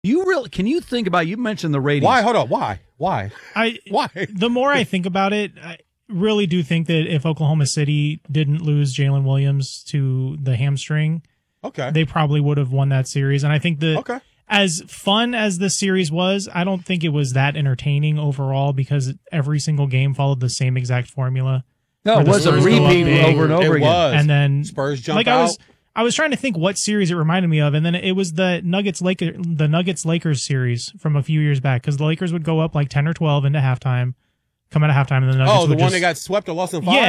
Can you think about, you mentioned the ratings. Why? Hold on. Why? Why? The more I think about it, I really do think that if Oklahoma City didn't lose Jalen Williams to the hamstring, they probably would have won that series. And I think that as fun as this series was, I don't think it was that entertaining overall because every single game followed the same exact formula. No, it was a repeat over and over again. And then Spurs jump out. I was trying to think what series it reminded me of, and then it was the Nuggets-Lakers series from a few years back, because the Lakers would go up like 10 or 12 into halftime, come out of halftime, and the Nuggets would one that got swept or lost in 5?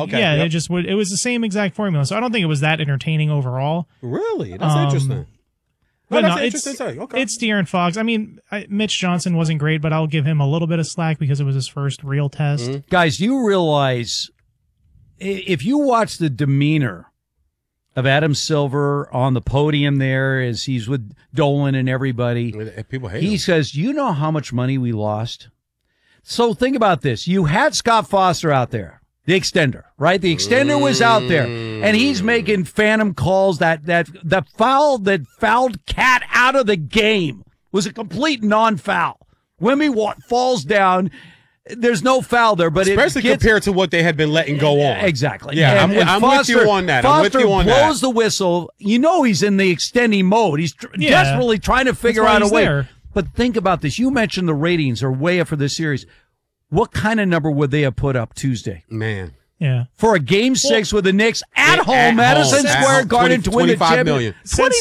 It was the same exact formula. So I don't think it was that entertaining overall. Really? That's interesting. But it's De'Aaron Fox. I mean, Mitch Johnson wasn't great, but I'll give him a little bit of slack because it was his first real test. Mm-hmm. Guys, you realize if you watch the demeanor of Adam Silver on the podium there as he's with Dolan and everybody. People hate him. He says, you know how much money we lost? So think about this. You had Scott Foster out there, the extender, right? The extender was out there, and he's making phantom calls. The foul that fouled Cat out of the game was a complete non-foul. Wemby falls down. There's no foul there, but especially compared to what they had been letting go on. Exactly. Yeah, I'm with you on that. Foster blows the whistle. You know he's in the extending mode. He's desperately trying to figure out a way. There. But think about this. You mentioned the ratings are way up for this series. What kind of number would they have put up Tuesday? Man. Yeah. For a Game 6 with the Knicks at home, Madison Square Garden to win the championship.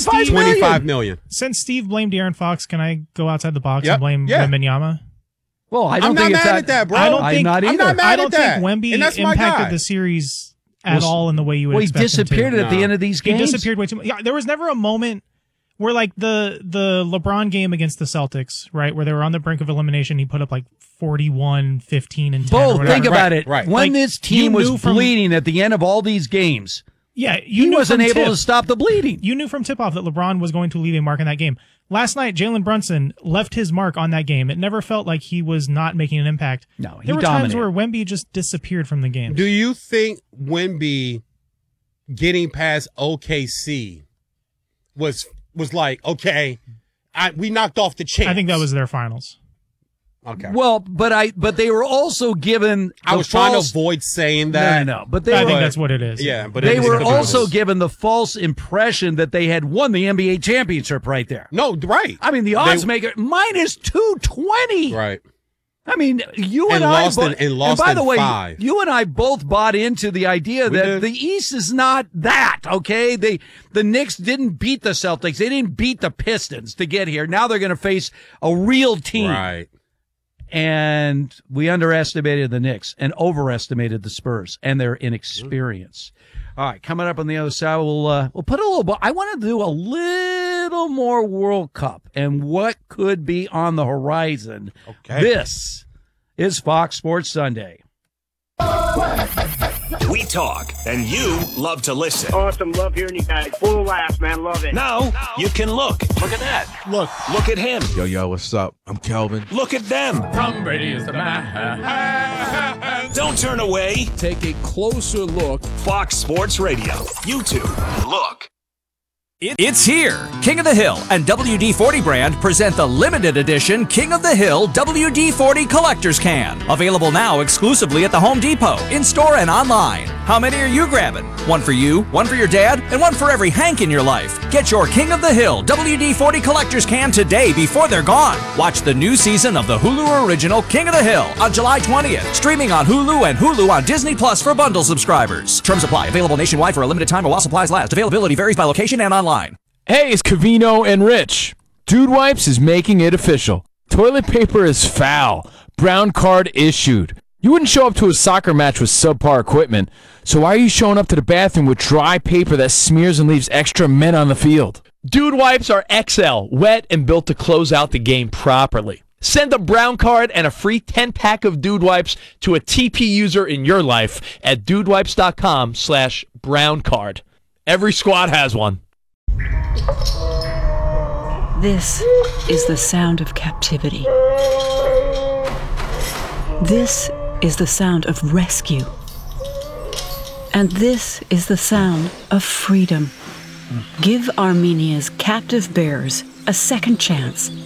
$25 million. Since Steve blamed De'Aaron Fox, can I go outside the box and blame Wembanyama? Well, I'm not mad at that, bro. I'm not either. I don't think Wemby impacted the series at all in the way you would expect him to. He disappeared at the end of these games. He disappeared way too much. Yeah, there was never a moment where, like, the LeBron game against the Celtics, right, where they were on the brink of elimination, he put up, like, 41, 15, and 10 or whatever. Think about it. Right. When this team was bleeding at the end of all these games, he wasn't able to stop the bleeding. You knew from tip-off that LeBron was going to leave a mark in that game. Last night, Jalen Brunson left his mark on that game. It never felt like he was not making an impact. No, he There were dominated. times where Wemby just disappeared from the game. Do you think Wemby getting past OKC was like, okay, we knocked off the champs? I think that was their finals. Okay. Well, but they were also given. I was trying to avoid saying that. No. But I think that's what it is. Yeah, but they were also given the false impression that they had won the NBA championship right there. No, right. I mean, the odds maker minus 220. Right. I mean, you and I by the way, you and I both bought into the idea that the East is not that, okay? The Knicks didn't beat the Celtics. They didn't beat the Pistons to get here. Now they're going to face a real team. Right. And we underestimated the Knicks and overestimated the Spurs and their inexperience. All right, coming up on the other side, we'll put a little. I want to do a little more World Cup and what could be on the horizon. Okay. This is Fox Sports Sunday. We talk, and you love to listen. Awesome. Love hearing you guys. Full of laughs, man. Love it. Now, you can look. Look at that. Look at him. Yo, what's up? I'm Kelvin. Look at them. Tom Brady is the man. Don't turn away. Take a closer look. Fox Sports Radio. YouTube. Look. It's here. King of the Hill and WD-40 brand present the limited edition King of the Hill WD-40 Collector's Can. Available now exclusively at the Home Depot, in-store and online. How many are you grabbing? One for you, one for your dad, and one for every Hank in your life. Get your King of the Hill WD-40 Collector's Can today before they're gone. Watch the new season of the Hulu original King of the Hill on July 20th. Streaming on Hulu and Hulu on Disney Plus for bundle subscribers. Terms apply. Available nationwide for a limited time while supplies last. Availability varies by location and online. Hey, it's Covino and Rich. Dude Wipes is making it official. Toilet paper is foul. Brown card issued. You wouldn't show up to a soccer match with subpar equipment, so why are you showing up to the bathroom with dry paper that smears and leaves extra men on the field? Dude Wipes are XL, wet and built to close out the game properly. Send a brown card and a free 10-pack of Dude Wipes to a TP user in your life at dudewipes.com/brown card. Every squad has one. This is the sound of captivity. This is the sound of rescue. And this is the sound of freedom. Give Armenia's captive bears a second chance